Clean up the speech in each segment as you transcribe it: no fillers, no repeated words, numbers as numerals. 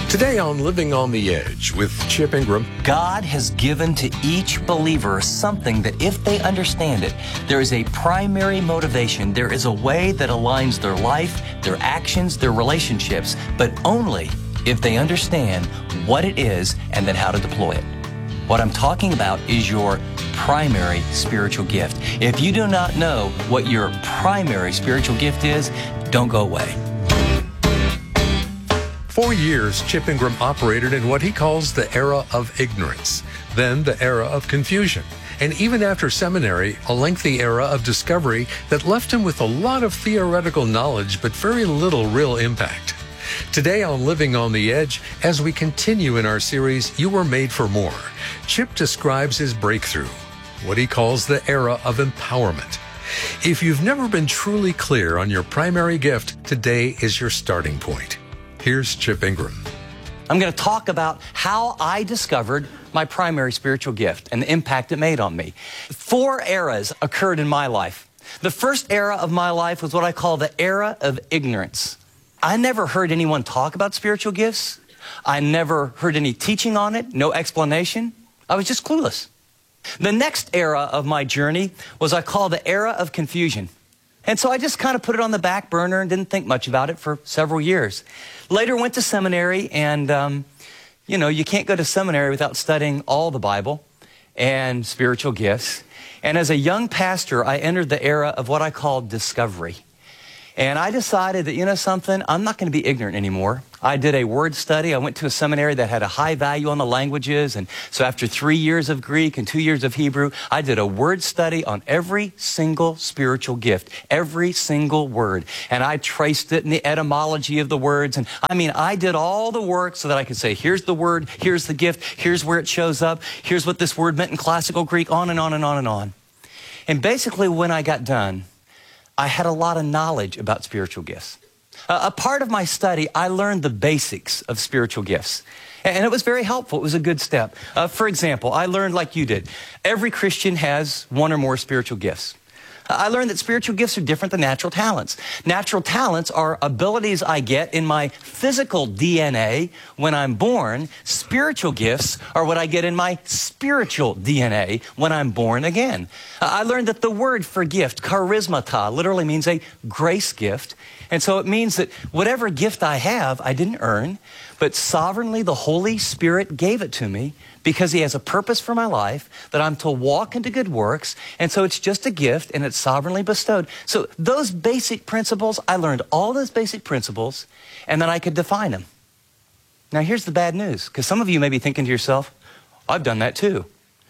Today on Living on the Edge with Chip Ingram. God has given to each believer something that if they understand it, there is a primary motivation. There is a way that aligns their life, their actions, their relationships, but only if they understand what it is and then how to deploy it. What I'm talking about is your primary spiritual gift. If you do not know what your primary spiritual gift is, don't go away. For years, Chip Ingram operated in what he calls the era of ignorance, then the era of confusion, and even after seminary, a lengthy era of discovery that left him with a lot of theoretical knowledge but very little real impact. Today on Living on the Edge, as we continue in our series, You Were Made for More, Chip describes his breakthrough, what he calls the era of empowerment. If you've never been truly clear on your primary gift, today is your starting point. Here's Chip Ingram. I'm going to talk about how I discovered my primary spiritual gift and the impact it made on me. 4 eras occurred in my life. The first era of my life was what I call the era of ignorance. I never heard anyone talk about spiritual gifts. I never heard any teaching on it, no explanation. I was just clueless. The next era of my journey was I call the era of confusion. And so I just kind of put it on the back burner and didn't think much about it for several years. Later went to seminary and, you can't go to seminary without studying all the Bible and spiritual gifts. And as a young pastor, I entered the era of what I call discovery. And I decided that, I'm not going to be ignorant anymore. I did a word study. I went to a seminary that had a high value on the languages. And so after 3 years of Greek and 2 years of Hebrew, I did a word study on every single spiritual gift, every single word. And I traced it in the etymology of the words. And I did all the work so that I could say, here's the word, here's the gift, here's where it shows up, here's what this word meant in classical Greek, on and on and on and on. And basically when I got done, I had a lot of knowledge about spiritual gifts. A part of my study, I learned the basics of spiritual gifts. And it was very helpful. It was a good step. For example, I learned like you did. Every Christian has one or more spiritual gifts. I learned that spiritual gifts are different than natural talents. Natural talents are abilities I get in my physical DNA when I'm born. Spiritual gifts are what I get in my spiritual DNA when I'm born again. I learned that the word for gift, charismata, literally means a grace gift. And so it means that whatever gift I have, I didn't earn, but sovereignly the Holy Spirit gave it to me because he has a purpose for my life, that I'm to walk into good works. And so it's just a gift and it's sovereignly bestowed. So those basic principles, I learned all those basic principles and then I could define them. Now here's the bad news, because some of you may be thinking to yourself, I've done that too.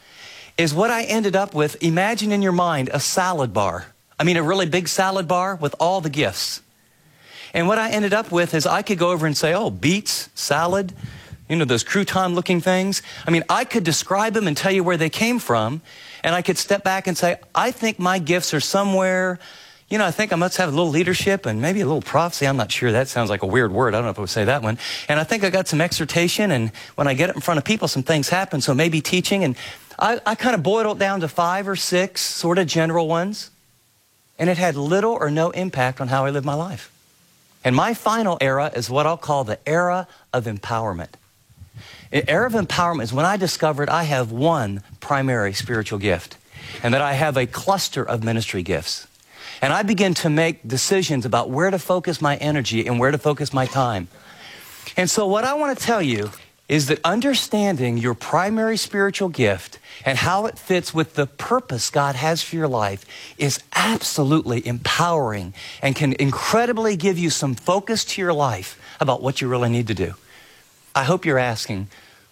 Is what I ended up with, imagine in your mind a salad bar. A really big salad bar with all the gifts. And what I ended up with is I could go over and say, beets, salad, those crouton-looking things. I could describe them and tell you where they came from, and I could step back and say, I think my gifts are somewhere, I think I must have a little leadership and maybe a little prophecy. I'm not sure. That sounds like a weird word. I don't know if I would say that one. And I think I got some exhortation, and when I get up in front of people, some things happen, so maybe teaching. And I kind of boiled it down to 5 or 6 sort of general ones, and it had little or no impact on how I lived my life. And my final era is what I'll call the era of empowerment. The era of empowerment is when I discovered I have one primary spiritual gift and that I have a cluster of ministry gifts. And I begin to make decisions about where to focus my energy and where to focus my time. And so what I want to tell you is that understanding your primary spiritual gift and how it fits with the purpose God has for your life is absolutely empowering and can incredibly give you some focus to your life about what you really need to do. I hope you're asking,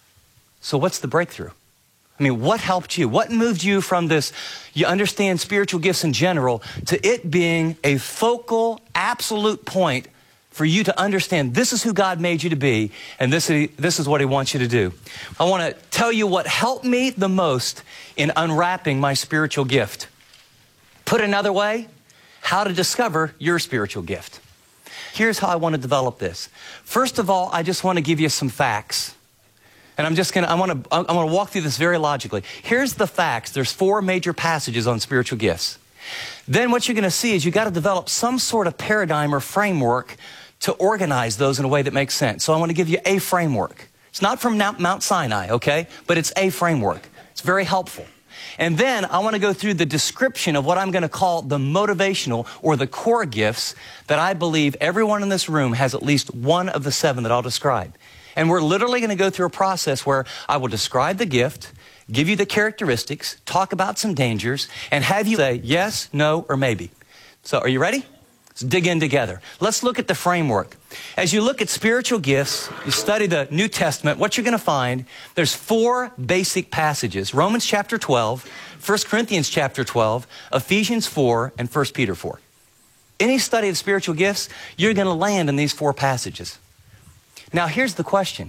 so what's the breakthrough? What helped you? What moved you from this, you understand spiritual gifts in general, to it being a focal, absolute point for you to understand this is who God made you to be, and this is what he wants you to do. I want to tell you what helped me the most in unwrapping my spiritual gift. Put another way, how to discover your spiritual gift. Here's how I want to develop this. First of all, I just want to give you some facts. And I want to walk through this very logically. Here's the facts. There's 4 major passages on spiritual gifts. Then what you're going to see is you got to develop some sort of paradigm or framework to organize those in a way that makes sense. So I want to give you a framework. It's not from Mount Sinai, okay? But it's a framework. It's very helpful. And then I want to go through the description of what I'm going to call the motivational or the core gifts that I believe everyone in this room has at least one of the 7 that I'll describe. And we're literally going to go through a process where I will describe the gift, give you the characteristics, talk about some dangers, and have you say yes, no, or maybe. So are you ready? Let's dig in together. Let's look at the framework. As you look at spiritual gifts, you study the New Testament, what you're going to find, there's 4 basic passages. Romans chapter 12, 1 Corinthians chapter 12, Ephesians 4, and 1 Peter 4. Any study of spiritual gifts, you're going to land in these 4 passages. Now here's the question.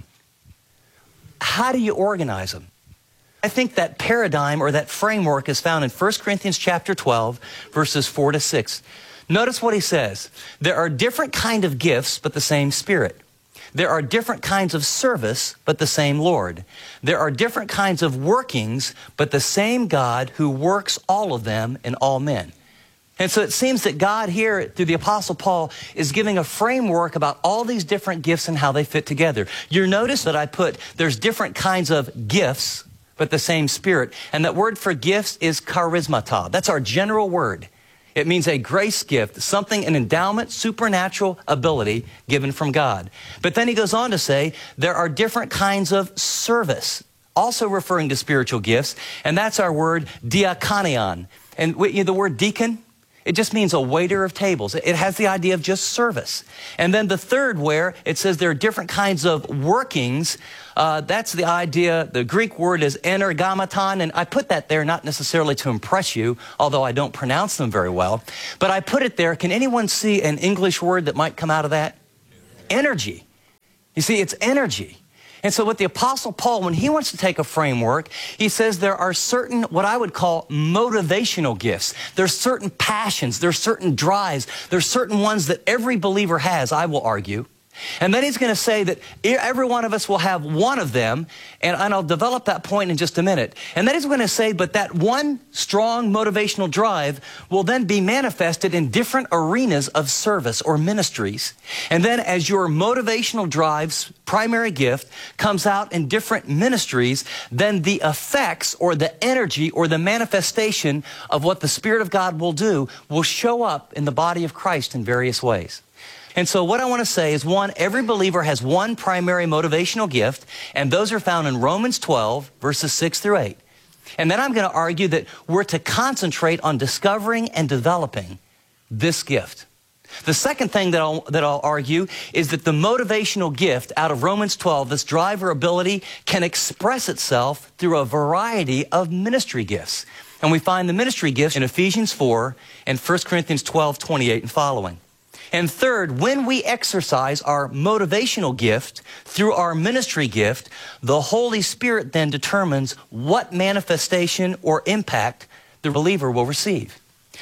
How do you organize them? I think that paradigm or that framework is found in 1 Corinthians chapter 12, verses 4 to 6. Notice what he says. There are different kinds of gifts, but the same Spirit. There are different kinds of service, but the same Lord. There are different kinds of workings, but the same God who works all of them in all men. And so it seems that God here, through the Apostle Paul, is giving a framework about all these different gifts and how they fit together. You'll notice that I put, there's different kinds of gifts, but the same Spirit. And that word for gifts is charismata. That's our general word. It means a grace gift, something, an endowment, supernatural ability given from God. But then he goes on to say there are different kinds of service, also referring to spiritual gifts, and that's our word diakonion. And the word deacon, it just means a waiter of tables. It has the idea of just service. And then the third where it says there are different kinds of workings, that's the idea, the Greek word is energamaton, and I put that there not necessarily to impress you, although I don't pronounce them very well, but I put it there. Can anyone see an English word that might come out of that? Energy. You see, it's energy. And so with the Apostle Paul, when he wants to take a framework, he says there are certain, what I would call motivational gifts. There's certain passions, there's certain drives, there's certain ones that every believer has, I will argue. And then he's going to say that every one of us will have one of them, and I'll develop that point in just a minute. And then he's going to say, but that one strong motivational drive will then be manifested in different arenas of service or ministries. And then as your motivational drive's primary gift comes out in different ministries, then the effects or the energy or the manifestation of what the Spirit of God will do will show up in the body of Christ in various ways. And so what I want to say is, one, every believer has one primary motivational gift, and those are found in Romans 12, verses 6 through 8. And then I'm going to argue that we're to concentrate on discovering and developing this gift. The second thing that I'll argue is that the motivational gift out of Romans 12, this drive or ability, can express itself through a variety of ministry gifts. And we find the ministry gifts in Ephesians 4 and 1 Corinthians 12, 28 and following. And third, when we exercise our motivational gift through our ministry gift, the Holy Spirit then determines what manifestation or impact the believer will receive.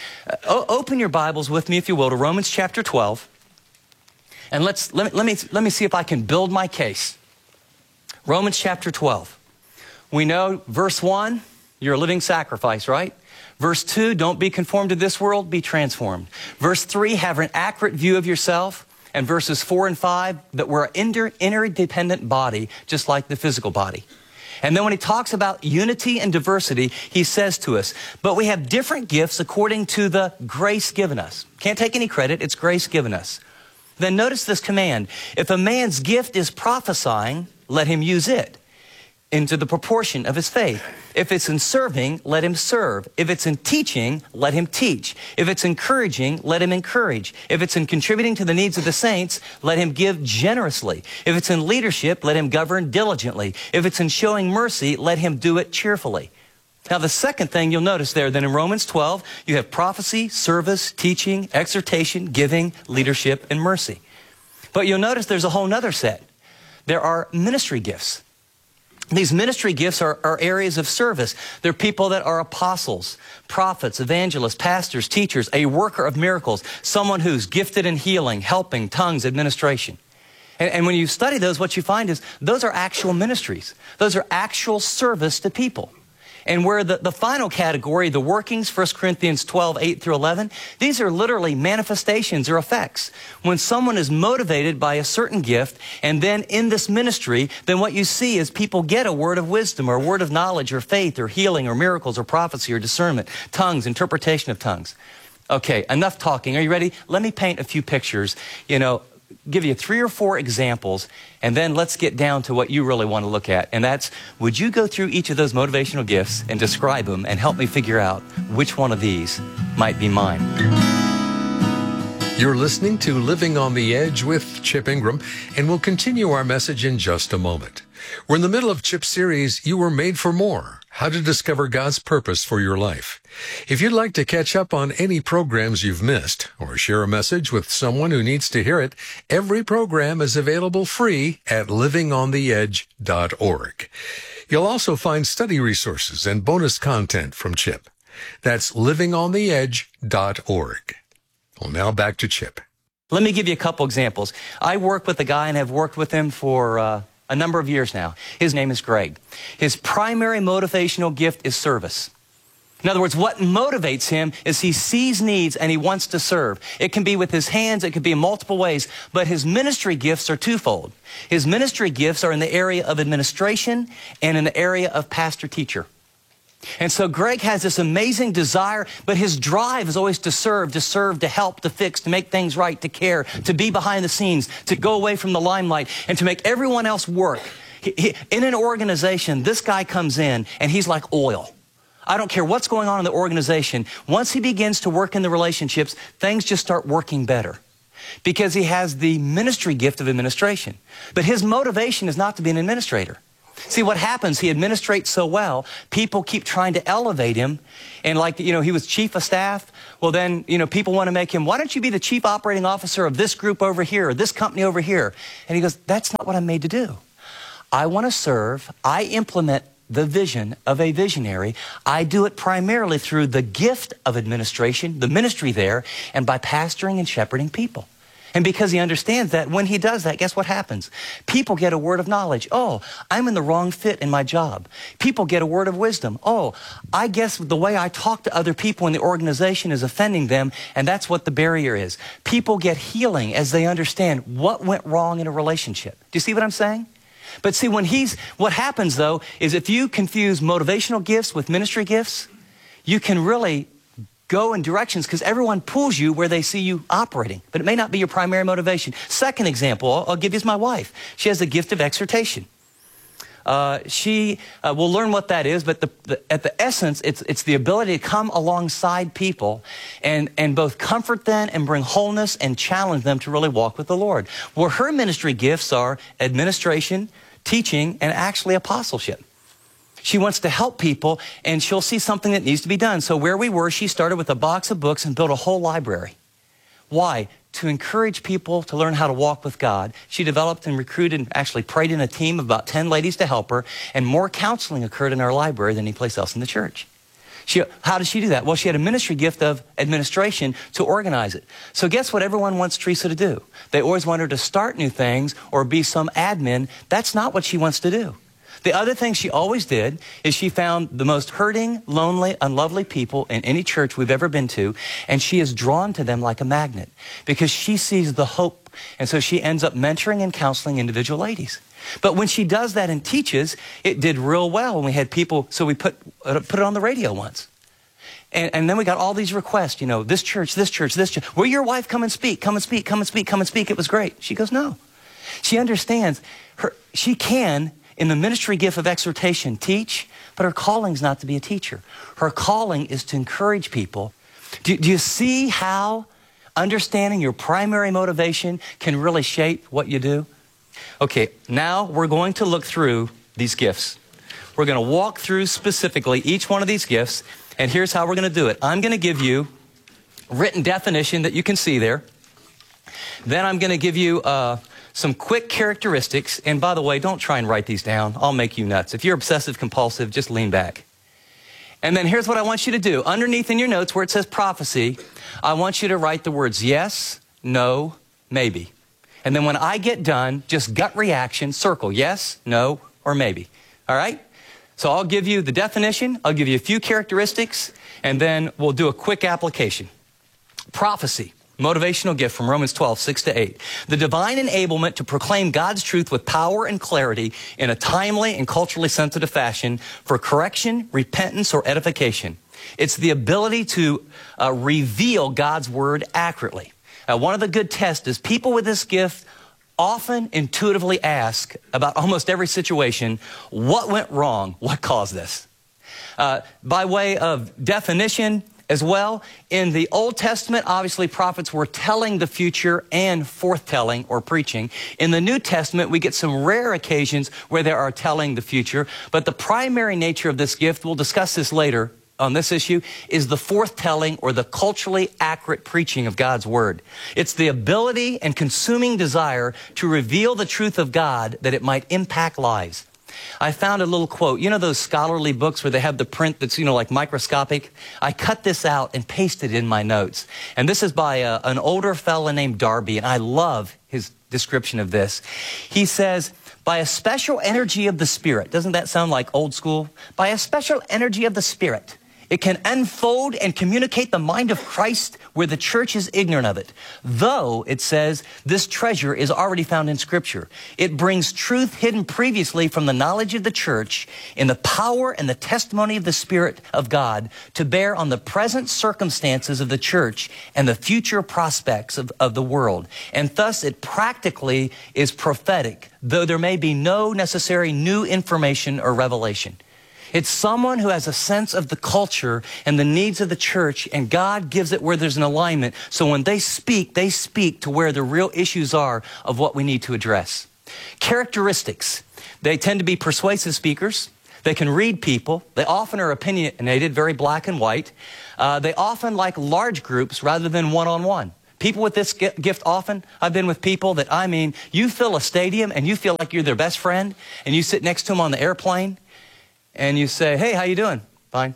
Open your Bibles with me, if you will, to Romans chapter 12. And let me see if I can build my case. Romans chapter 12. We know verse 1, you're a living sacrifice, right? Verse 2, don't be conformed to this world, be transformed. Verse 3, have an accurate view of yourself. And verses 4 and 5, that we're an interdependent body, just like the physical body. And then when he talks about unity and diversity, he says to us, but we have different gifts according to the grace given us. Can't take any credit, it's grace given us. Then notice this command. If a man's gift is prophesying, let him use it into the proportion of his faith. If it's in serving, let him serve. If it's in teaching, let him teach. If it's encouraging, let him encourage. If it's in contributing to the needs of the saints, let him give generously. If it's in leadership, let him govern diligently. If it's in showing mercy, let him do it cheerfully. Now, the second thing you'll notice there, then in Romans 12, you have prophecy, service, teaching, exhortation, giving, leadership, and mercy. But you'll notice there's a whole nother set. There are ministry gifts. These ministry gifts are areas of service. They're people that are apostles, prophets, evangelists, pastors, teachers, a worker of miracles, someone who's gifted in healing, helping, tongues, administration. And when you study those, what you find is those are actual ministries. Those are actual service to people. And where the final category, the workings, 1 Corinthians 12, 8 through 11, these are literally manifestations or effects. When someone is motivated by a certain gift, and then in this ministry, then what you see is people get a word of wisdom or a word of knowledge or faith or healing or miracles or prophecy or discernment, tongues, interpretation of tongues. Okay, enough talking. Are you ready? Let me paint a few pictures. Give you 3 or 4 examples, and then let's get down to what you really want to look at. And that's, would you go through each of those motivational gifts and describe them and help me figure out which one of these might be mine? You're listening to Living on the Edge with Chip Ingram, and we'll continue our message in just a moment. We're in the middle of Chip's series, You Were Made for More, How to Discover God's Purpose for Your Life. If you'd like to catch up on any programs you've missed or share a message with someone who needs to hear it, every program is available free at livingontheedge.org. You'll also find study resources and bonus content from Chip. That's livingontheedge.org. Well, now back to Chip. Let me give you a couple examples. I work with a guy and have worked with him for a number of years now. His name is Greg. His primary motivational gift is service. In other words, what motivates him is he sees needs and he wants to serve. It can be with his hands, it could be in multiple ways, but his ministry gifts are twofold. His ministry gifts are in the area of administration and in the area of pastor-teacher. And so Greg has this amazing desire, but his drive is always to serve, to help, to fix, to make things right, to care, to be behind the scenes, to go away from the limelight, and to make everyone else work. In an organization, this guy comes in, and he's like oil. I don't care what's going on in the organization. Once he begins to work in the relationships, things just start working better because he has the ministry gift of administration. But his motivation is not to be an administrator. See, what happens, he administrates so well, people keep trying to elevate him. And he was chief of staff. Well, then, people want to make him, why don't you be the chief operating officer of this group over here, or this company over here? And he goes, that's not what I'm made to do. I want to serve. I implement the vision of a visionary. I do it primarily through the gift of administration, the ministry there, and by pastoring and shepherding people. And because he understands that, when he does that, guess what happens? People get a word of knowledge. Oh, I'm in the wrong fit in my job. People get a word of wisdom. Oh, I guess the way I talk to other people in the organization is offending them, and that's what the barrier is. People get healing as they understand what went wrong in a relationship. Do you see what I'm saying? But see, what happens though, is if you confuse motivational gifts with ministry gifts, you can really go in directions because everyone pulls you where they see you operating, but it may not be your primary motivation. Second example, I'll give you is my wife. She has the gift of exhortation. She will learn what that is, but at the essence, it's the ability to come alongside people and both comfort them and bring wholeness and challenge them to really walk with the Lord. Well, her ministry gifts are administration, teaching, and actually apostleship. She wants to help people, and she'll see something that needs to be done. So where we were, she started with a box of books and built a whole library. Why? To encourage people to learn how to walk with God. She developed and recruited and actually prayed in a team of about 10 ladies to help her, and more counseling occurred in our library than any place else in the church. How did she do that? Well, she had a ministry gift of administration to organize it. So guess what everyone wants Teresa to do? They always want her to start new things or be some admin. That's not what she wants to do. The other thing she always did is she found the most hurting, lonely, unlovely people in any church we've ever been to, and she is drawn to them like a magnet because she sees the hope, and so she ends up mentoring and counseling individual ladies. But when she does that and teaches, it did real well when we had people, so we put it on the radio once. And then we got all these requests, this church, this church, this church. Will your wife come and speak? Come and speak, come and speak, come and speak. It was great. She goes, no. She understands she can, in the ministry gift of exhortation, teach, but her calling is not to be a teacher. Her calling is to encourage people. Do you see how understanding your primary motivation can really shape what you do? Okay, now we're going to look through these gifts. We're going to walk through specifically each one of these gifts, and here's how we're going to do it. I'm going to give you written definition that you can see there. Then I'm going to give you some quick characteristics. And by the way, don't try and write these down. I'll make you nuts. If you're obsessive compulsive, just lean back. And then here's what I want you to do. Underneath in your notes where it says prophecy, I want you to write the words yes, no, maybe. And then when I get done, just gut reaction, circle yes, no, or maybe. All right? So I'll give you the definition, I'll give you a few characteristics, and then we'll do a quick application. Prophecy, motivational gift from Romans 12, 6-8. The divine enablement to proclaim God's truth with power and clarity in a timely and culturally sensitive fashion for correction, repentance, or edification. It's the ability to reveal God's word accurately. One of the good tests is people with this gift often intuitively ask about almost every situation, what went wrong? What caused this? By way of definition as well, in the Old Testament, obviously prophets were telling the future and forthtelling or preaching. In the New Testament, we get some rare occasions where they are telling the future, but the primary nature of this gift, we'll discuss this later on this issue, is the forthtelling or the culturally accurate preaching of God's word. It's the ability and consuming desire to reveal the truth of God that it might impact lives. I found a little quote. You know those scholarly books where they have the print that's, like microscopic? I cut this out and pasted it in my notes. And this is by an older fella named Darby, and I love his description of this. He says, by a special energy of the Spirit, doesn't that sound like old school? By a special energy of the Spirit, it can unfold and communicate the mind of Christ where the church is ignorant of it. Though, it says, this treasure is already found in Scripture. It brings truth hidden previously from the knowledge of the church in the power and the testimony of the Spirit of God to bear on the present circumstances of the church and the future prospects of the world. And thus, it practically is prophetic, though there may be no necessary new information or revelation. It's someone who has a sense of the culture and the needs of the church, and God gives it where there's an alignment. So when they speak to where the real issues are of what we need to address. Characteristics. They tend to be persuasive speakers. They can read people. They often are opinionated, very black and white. They often like large groups rather than one-on-one. People with this gift often, I've been with people that, you fill a stadium and you feel like you're their best friend, and you sit next to them on the airplane, and you say, hey, how you doing? Fine.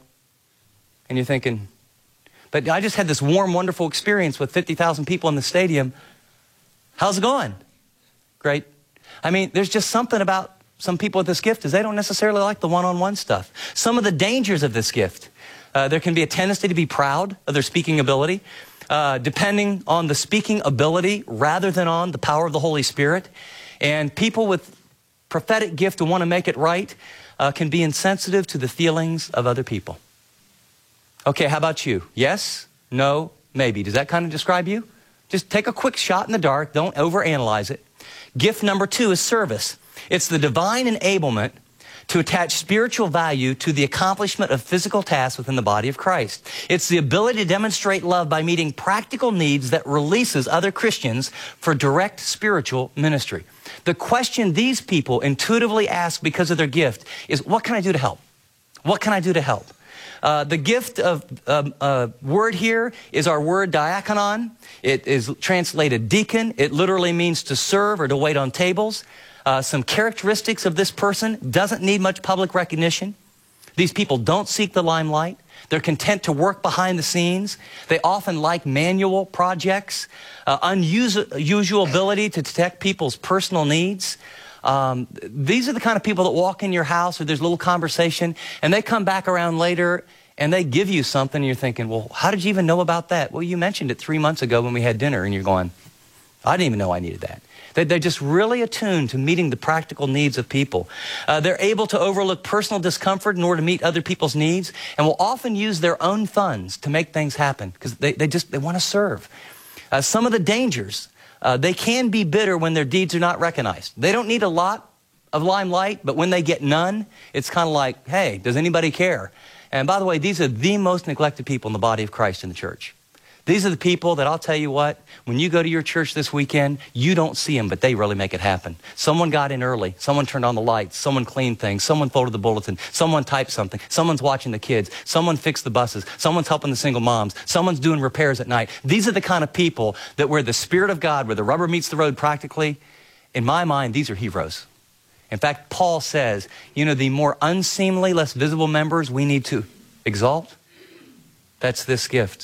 And you're thinking, but I just had this warm, wonderful experience with 50,000 people in the stadium. How's it going? Great. There's just something about some people with this gift is they don't necessarily like the one-on-one stuff. Some of the dangers of this gift. There can be a tendency to be proud of their speaking ability, depending on the speaking ability rather than on the power of the Holy Spirit. And people with prophetic gift who want to make it right can be insensitive to the feelings of other people. Okay, how about you? Yes, no, maybe. Does that kind of describe you? Just take a quick shot in the dark. Don't overanalyze it. Gift number 2 is service. It's the divine enablement to attach spiritual value to the accomplishment of physical tasks within the body of Christ. It's the ability to demonstrate love by meeting practical needs that releases other Christians for direct spiritual ministry. The question these people intuitively ask because of their gift is, what can I do to help? What can I do to help? The gift of word here is our word diakonon. It is translated deacon. It literally means to serve or to wait on tables. Some characteristics of this person: doesn't need much public recognition. These people don't seek the limelight. They're content to work behind the scenes. They often like manual projects, unusual ability to detect people's personal needs. These are the kind of people that walk in your house or there's a little conversation and they come back around later and they give you something and you're thinking, well, how did you even know about that? Well, you mentioned it 3 months ago when we had dinner, and you're going, I didn't even know I needed that. They're just really attuned to meeting the practical needs of people. They're able to overlook personal discomfort in order to meet other people's needs, and will often use their own funds to make things happen because they want to serve. Some of the dangers, they can be bitter when their deeds are not recognized. They don't need a lot of limelight, but when they get none, it's kind of like, hey, does anybody care? And by the way, these are the most neglected people in the body of Christ in the church. These are the people that I'll tell you what, when you go to your church this weekend, you don't see them, but they really make it happen. Someone got in early. Someone turned on the lights. Someone cleaned things. Someone folded the bulletin. Someone typed something. Someone's watching the kids. Someone fixed the buses. Someone's helping the single moms. Someone's doing repairs at night. These are the kind of people that where the Spirit of God, where the rubber meets the road practically, in my mind, these are heroes. In fact, Paul says, the more unseemly, less visible members we need to exalt. That's this gift.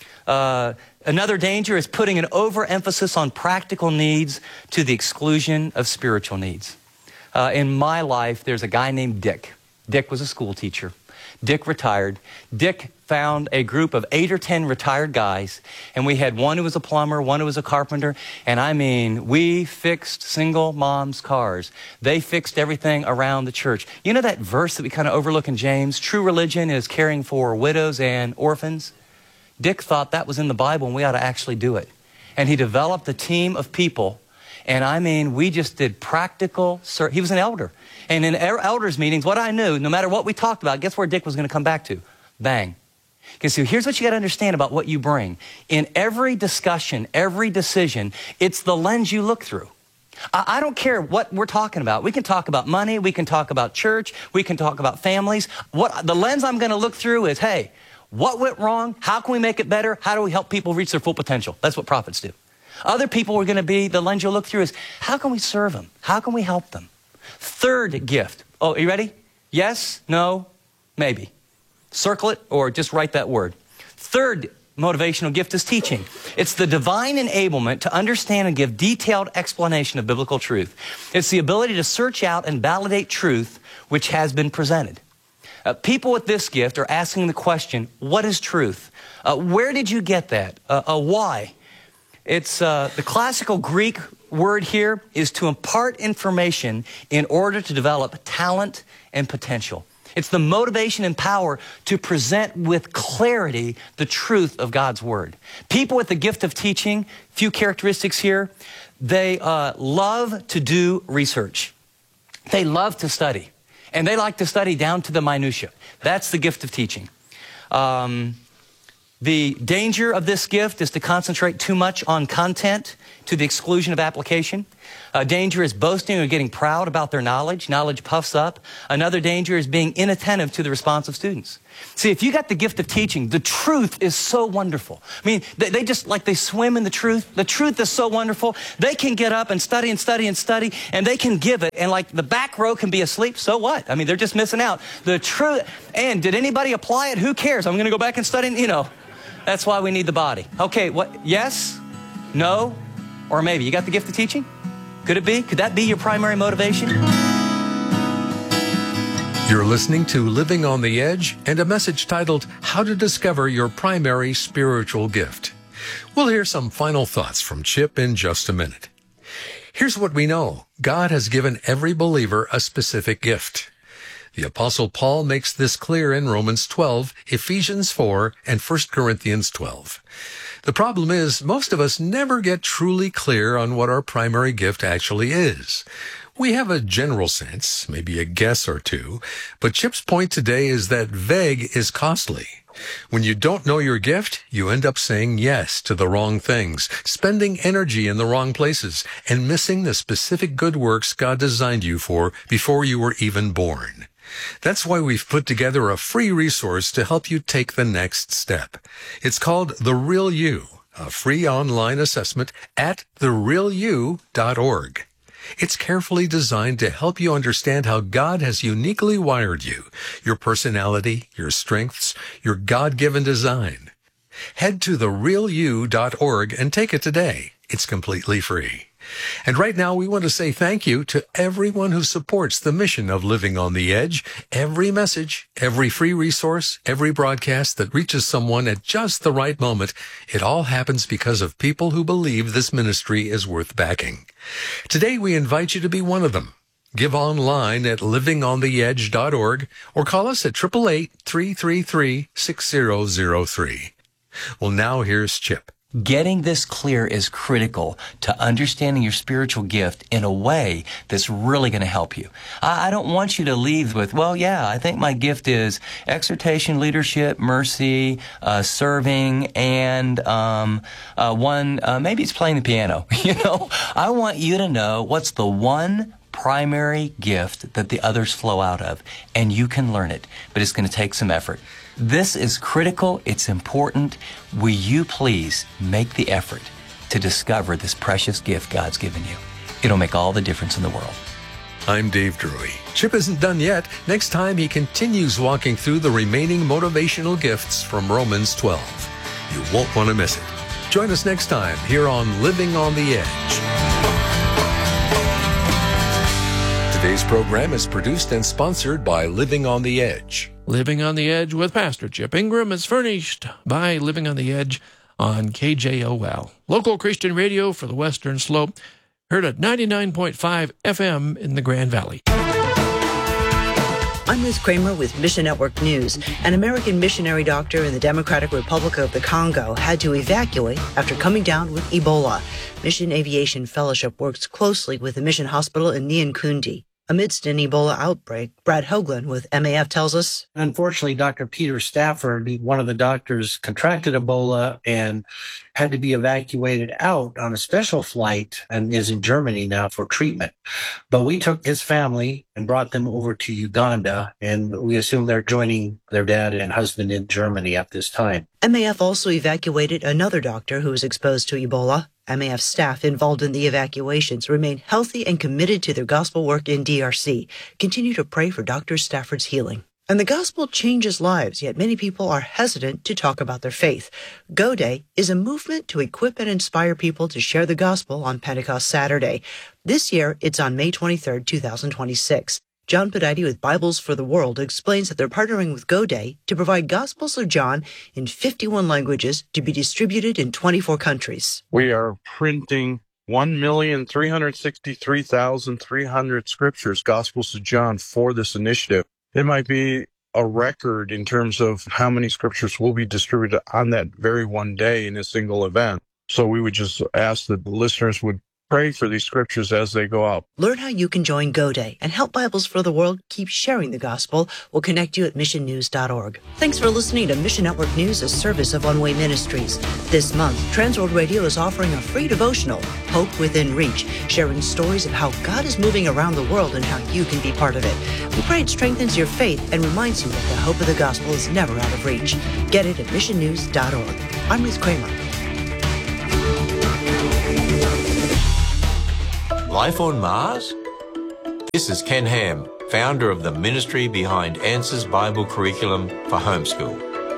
Another danger is putting an overemphasis on practical needs to the exclusion of spiritual needs. In my life, there's a guy named Dick. Dick was a school teacher. Dick retired. Dick found a group of 8 or 10 retired guys, and we had one who was a plumber, one who was a carpenter, and I mean, we fixed single moms' cars. They fixed everything around the church. You know that verse that we kind of overlook in James, true religion is caring for widows and orphans? Dick thought that was in the Bible and we ought to actually do it. And he developed a team of people, and I mean, we just did practical, he was an elder. And in elders meetings, what I knew, no matter what we talked about, guess where Dick was going to come back to? Bang. Because see, here's what you got to understand about what you bring. In every discussion, every decision, it's the lens you look through. I don't care what we're talking about. We can talk about money. We can talk about church. We can talk about families. The lens I'm going to look through is, hey, what went wrong? How can we make it better? How do we help people reach their full potential? That's what prophets do. Other people are going to be, the lens you'll look through is, how can we serve them? How can we help them? Third gift. Oh, are you ready? Yes, no, maybe. Circle it or just write that word. Third motivational gift is teaching. It's the divine enablement to understand and give detailed explanation of biblical truth. It's the ability to search out and validate truth which has been presented. People with this gift are asking the question, what is truth? Where did you get that? Why? It's the classical Greek word here is to impart information in order to develop talent and potential. It's the motivation and power to present with clarity the truth of God's word. People with the gift of teaching, few characteristics here, they love to do research. They love to study. And they like to study down to the minutia. That's the gift of teaching. The danger of this gift is to concentrate too much on content to the exclusion of application. Danger is boasting or getting proud about their knowledge. Knowledge puffs up. Another danger is being inattentive to the response of students. See, if you got the gift of teaching, the truth is so wonderful. I mean, they just like they swim in the truth. The truth is so wonderful. They can get up and study and study and study, and they can give it. And like the back row can be asleep. So what? I mean, they're just missing out. The truth. And did anybody apply it? Who cares? I'm going to go back and study. You know, that's why we need the body. Okay, what? Yes? No? Or maybe. You got the gift of teaching? Could it be? Could that be your primary motivation? You're listening to Living on the Edge and a message titled, How to Discover Your Primary Spiritual Gift. We'll hear some final thoughts from Chip in just a minute. Here's what we know. God has given every believer a specific gift. The Apostle Paul makes this clear in Romans 12, Ephesians 4, and 1 Corinthians 12. The problem is, most of us never get truly clear on what our primary gift actually is. We have a general sense, maybe a guess or two, but Chip's point today is that vague is costly. When you don't know your gift, you end up saying yes to the wrong things, spending energy in the wrong places, and missing the specific good works God designed you for before you were even born. That's why we've put together a free resource to help you take the next step. It's called The Real You, a free online assessment at therealyou.org. It's carefully designed to help you understand how God has uniquely wired you, your personality, your strengths, your God-given design. Head to therealyou.org and take it today. It's completely free. And right now, we want to say thank you to everyone who supports the mission of Living on the Edge. Every message, every free resource, every broadcast that reaches someone at just the right moment, it all happens because of people who believe this ministry is worth backing. Today, we invite you to be one of them. Give online at livingontheedge.org or call us at 888-333-6003. Well, now here's Chip. Getting this clear is critical to understanding your spiritual gift in a way that's really going to help you. I don't want you to leave with, well, yeah, I think my gift is exhortation, leadership, mercy, serving, and maybe it's playing the piano. You know, I want you to know what's the one primary gift that the others flow out of, and you can learn it, but it's going to take some effort. This is critical. It's important. Will you please make the effort to discover this precious gift God's given you? It'll make all the difference in the world. I'm Dave Drury. Chip isn't done yet. Next time, he continues walking through the remaining motivational gifts from Romans 12. You won't want to miss it. Join us next time here on Living on the Edge. Today's program is produced and sponsored by Living on the Edge. Living on the Edge with Pastor Chip Ingram is furnished by Living on the Edge on KJOL, local Christian radio for the Western Slope, heard at 99.5 FM in the Grand Valley. I'm Liz Kramer with Mission Network News. An American missionary doctor in the Democratic Republic of the Congo had to evacuate after coming down with Ebola. Mission Aviation Fellowship works closely with the mission hospital in Nyankundi. Amidst an Ebola outbreak, Brad Hoagland with MAF tells us, unfortunately, Dr. Peter Stafford, one of the doctors, contracted Ebola and had to be evacuated out on a special flight and is in Germany now for treatment. But we took his family and brought them over to Uganda, and we assume they're joining their dad and husband in Germany at this time. MAF also evacuated another doctor who was exposed to Ebola. MAF staff involved in the evacuations remain healthy and committed to their gospel work in DRC. Continue to pray for Dr. Stafford's healing. And the gospel changes lives, yet many people are hesitant to talk about their faith. Go Day is a movement to equip and inspire people to share the gospel on Pentecost Saturday. This year, it's on May 23, 2026. John Pedite with Bibles for the World explains that they're partnering with Go Day to provide Gospels of John in 51 languages to be distributed in 24 countries. We are printing 1,363,300 scriptures, Gospels of John, for this initiative. It might be a record in terms of how many scriptures will be distributed on that very one day in a single event. So we would just ask that the listeners would pray for these scriptures as they go out. Learn how you can join Go Day and help Bibles for the World keep sharing the gospel. We'll connect you at missionnews.org. Thanks for listening to Mission Network News, a service of One Way Ministries. This month, Transworld Radio is offering a free devotional, Hope Within Reach, sharing stories of how God is moving around the world and how you can be part of it. We pray it strengthens your faith and reminds you that the hope of the gospel is never out of reach. Get it at missionnews.org. I'm Liz Kramer. Life on Mars? This is Ken Ham, founder of the ministry behind Answers Bible Curriculum for Homeschool.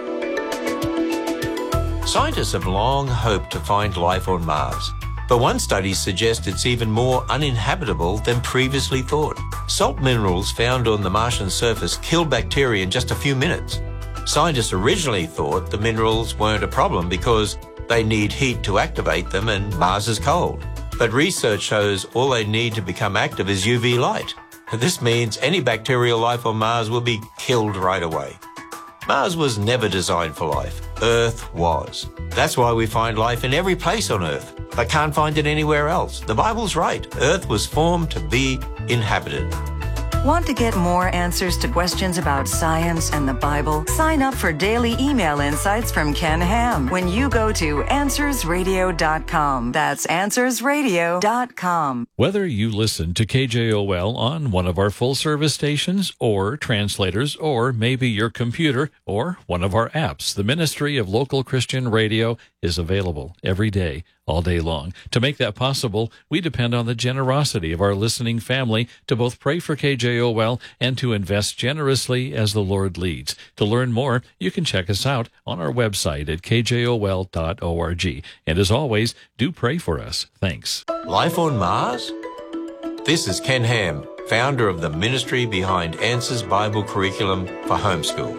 Scientists have long hoped to find life on Mars, but one study suggests it's even more uninhabitable than previously thought. Salt minerals found on the Martian surface kill bacteria in just a few minutes. Scientists originally thought the minerals weren't a problem because they need heat to activate them and Mars is cold. But research shows all they need to become active is UV light. This means any bacterial life on Mars will be killed right away. Mars was never designed for life. Earth was. That's why we find life in every place on Earth, but can't find it anywhere else. The Bible's right. Earth was formed to be inhabited. Want to get more answers to questions about science and the Bible? Sign up for daily email insights from Ken Ham when you go to AnswersRadio.com. That's AnswersRadio.com. Whether you listen to KJOL on one of our full-service stations or translators, or maybe your computer or one of our apps, the Ministry of Local Christian Radio is available every day, all day long. To make that possible, we depend on the generosity of our listening family to both pray for KJOL and to invest generously as the Lord leads. To learn more, you can check us out on our website at kjol.org. And as always, do pray for us. Thanks. Life on Mars? This is Ken Ham, founder of the ministry behind Answers Bible Curriculum for Homeschool.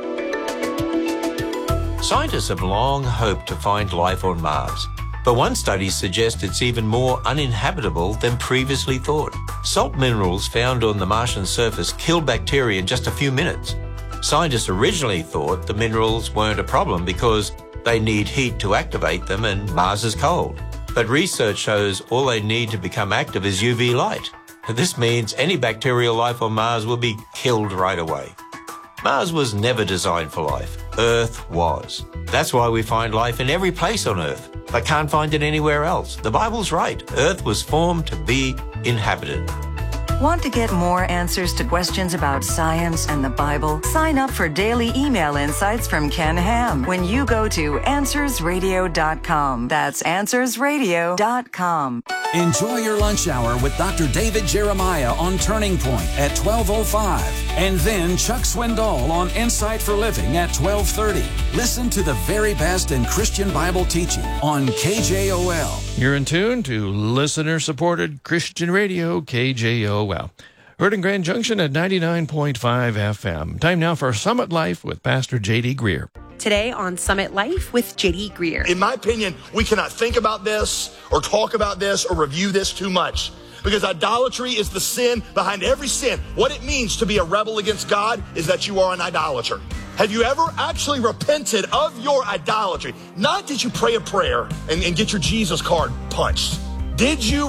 Scientists have long hoped to find life on Mars, but one study suggests it's even more uninhabitable than previously thought. Salt minerals found on the Martian surface kill bacteria in just a few minutes. Scientists originally thought the minerals weren't a problem because they need heat to activate them and Mars is cold. But research shows all they need to become active is UV light. This means any bacterial life on Mars will be killed right away. Mars was never designed for life. Earth was. That's why we find life in every place on Earth, but can't find it anywhere else. The Bible's right. Earth was formed to be inhabited. Want to get more answers to questions about science and the Bible? Sign up for daily email insights from Ken Ham when you go to AnswersRadio.com. That's AnswersRadio.com. Enjoy your lunch hour with Dr. David Jeremiah on Turning Point at 12:05. And then Chuck Swindoll on Insight for Living at 12:30. Listen to the very best in Christian Bible teaching on KJOL. You're in tune to listener-supported Christian radio, KJOL. Heard in Grand Junction at 99.5 FM. Time now for Summit Life with Pastor J.D. Greer. Today on Summit Life with J.D. Greer. In my opinion, we cannot think about this or talk about this or review this too much, because idolatry is the sin behind every sin. What it means to be a rebel against God is that you are an idolater. Have you ever actually repented of your idolatry? Not did you pray a prayer and get your Jesus card punched. Did you